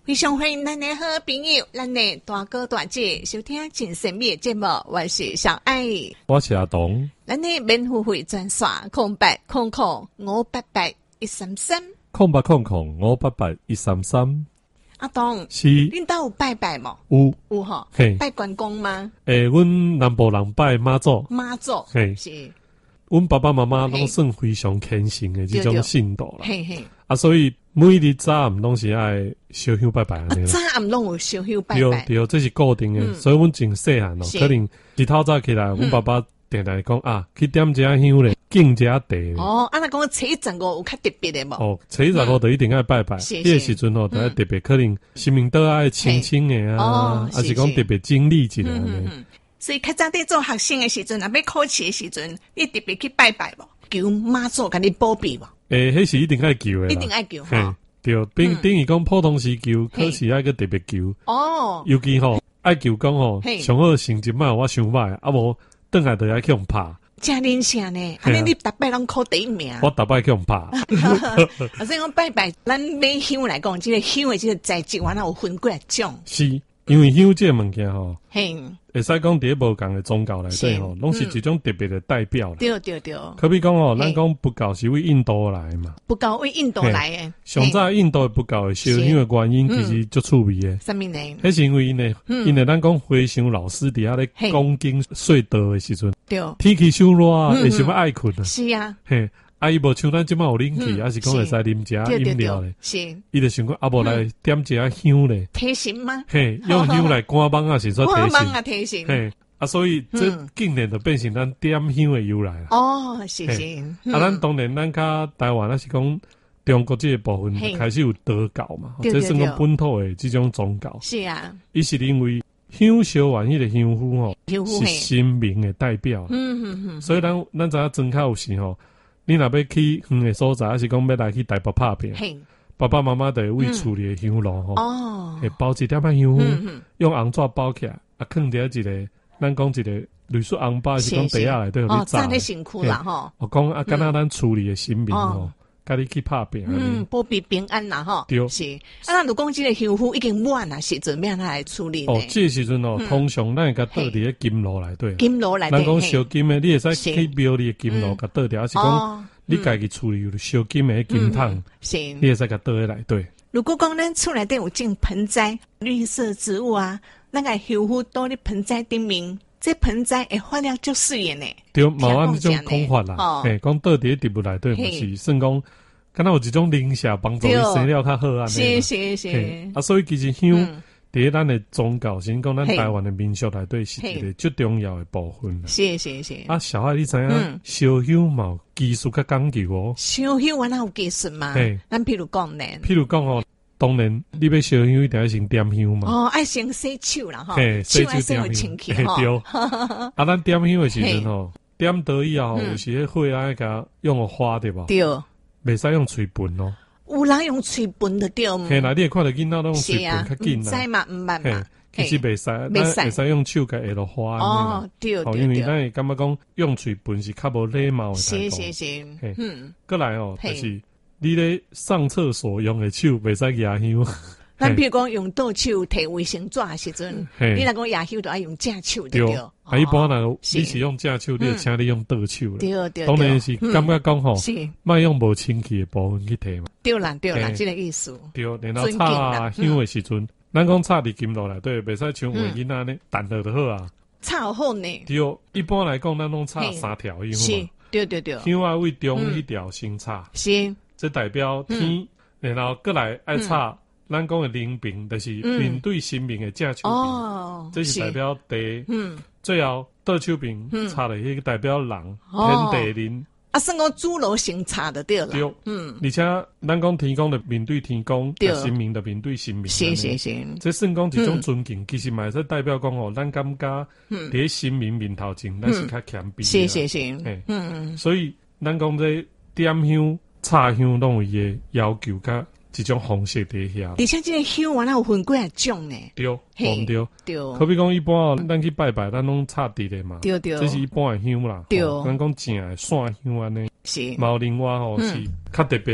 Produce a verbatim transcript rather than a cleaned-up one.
非常欢迎咱的好朋友，咱的大哥大姐收听真神秘的节目，我是小爱， 我是阿东。 咱的免付费专线空八空空五八八一三三， 空八空空五八八一三三。 阿东， 是， 恁兜有拜拜无？ 有有吼，拜关公吗？ 诶，阮南部人拜妈祖， 妈祖， 嘿， 是。 阮爸爸妈妈拢算非常虔诚的这种信徒啦， 嘿嘿， 啊，所以每日早暗拢是爱烧香拜拜安尼啦。 早暗拢有烧香拜拜， 对对，这是固定的。所以阮真细汉哦，可能日头早起来，阮爸爸定定讲啊，去点一下香咧，敬一下茶。 哦，啊，那讲初一十五有较特别的无？ 哦，初一十五就一定爱拜拜。迄个时阵哦，就爱特别可能心明都爱清清的啊，还是讲特别经历一下呢。 所以较早在做学生的时阵，啊，要考试的时阵，你特别去拜拜无？求妈祖甲你保庇无？ 诶，迄是一定爱求的， 一定爱求哈。 对，等等于讲普通时求，考试爱个特别求。 哦， 尤其吼爱求讲吼，上好成绩嘛，我想歹，啊无转来就爱去用拍。 真认真呢，安尼你逐摆拢考第一名。 我逐摆去用拍。 啊，所以讲拜拜，咱买香来讲，即个香的即个材质，原来有分几种。 是，因为香这个物件吼。 嘿。 会使讲伫无共的宗教内底吼，拢是一种特别的代表。 对对对。 可比讲吼，咱讲佛教是为印度来嘛， 佛教为印度来的。 上早印度的佛教的烧香的原因，其实足趣味的。 什么呢？ 迄是因为呢，因为咱讲和尚老师伫遐咧讲经说道的时阵， 对， 天气伤热啊，会想要爱困啊。 是啊， 嘿。啊，伊无像咱即马有冷气，还是讲会使啉食饮料咧？ 是， 伊就想讲啊，无来点一下香咧， 提神吗？ 嘿，用香来赶蚊啊，是说提神。 赶蚊啊，提神。 嘿，啊，所以这竟然就变成咱点香的由来啦。 哦，是是。 啊，咱当然咱较台湾那是讲中国这个部分开始有道教嘛，这算讲本土的这种宗教。 是啊， 伊是因为香烧完迄个香灰吼，是神明的代表。 嗯嗯嗯。所以咱咱知影真较有时吼。你若要去远的所在，还是讲要来去台北拍片，爸爸妈妈就会为厝里的香炉吼，会包一点仔香灰，用红纸包起来，啊，放伫一个，咱讲一个类似红包，是讲地下内底有你炸。 在身躯啦吼。 我讲啊，敢若咱厝里的神明吼，甲你去拍片。 嗯，保庇平安啦吼。 对。 是。啊，咱如讲即个香灰已经满啊，时阵要哪来处理呢？ 哦，这时阵哦，通常咱会甲倒伫咧金炉内底。 金炉内底。 咱讲烧金的，你会使去庙里的金炉甲倒伫，还是讲？你家己厝里有烧金的金桶， 是， 你会使甲倒喺内底。 如果讲咱厝内底有种盆栽、绿色植物啊，咱个香灰倒伫盆栽顶面，这盆栽会发了足水的呢。 对，嘛按这种讲法啦，嘿，讲倒伫植物内底，嘛是算讲，敢若有一种灵效帮助伊生了较好啊。 是是是。 啊，所以其实香。伫咱的宗教，先讲咱台湾的民俗内底是一个最重要的部分。 是是是。 啊，小孩你知影烧香嘛有技术较讲究哦。 烧香原来有技术嘛？嘿，咱譬如讲呢， 譬如讲哦，当然你要烧香一定要先点香嘛。 哦，爱先洗手啦哈， 手爱先有清气哈。对。啊，咱点香的时阵吼，点倒以后有时迄火爱甲用个花对吧？ 对。 袂使用嘴喷哦。 有人用嘴喷的对吗？ 嘿，那你会看到囡仔拢用嘴喷较紧啦。 唔知嘛，唔捌嘛。 其实袂使，咱会使用手甲下落花。 哦，对对。 因为咱会感觉讲用嘴喷是较无礼貌的。 是是是。 嗯。过来哦，就是你咧上厕所用的手袂使压香。 咱譬如讲用倒手摕卫生纸的时阵，你若讲压香就爱用正手对对。 啊，一般若你是用正手，你就请你用倒手啦。 对对。 当然是感觉讲吼，莫用无清气的部分去摕嘛。 对啦对啦，这个意思。 对，然后插香的时阵，咱讲插伫金炉内底，袂使像有囡仔呢，弹落就好啊。 插好呢。 对，一般来讲，咱拢插三条香嘛。 是，对对对。 香啊，为中迄条先插。 是。 这代表天，然后过来爱插。咱讲的灵饼，就是面对神明的正手饼，哦、这是代表地。嗯，最后倒手饼插了迄个代表人天地人。 啊，算讲主路先插就对了。 对，嗯，而且咱讲天公的面对天公，神明的面对神明。 是是是， 这算讲一种尊敬，嗯、其实嘛是代表讲哦，咱感觉伫神明面头前，咱是较谦卑。 是是是， 嗯嗯，所以咱讲这点香、插香，拢有伊的要求甲。一种方式伫遐， 而且这个香原来有分几啊种呢？ 对，对对。 对。 可比讲一般哦，咱去拜拜，咱拢插伫咧嘛。 对对。 这是一般的香啦。 对。 咱讲正的线香安尼。 是。 嘛有另外吼是较特别。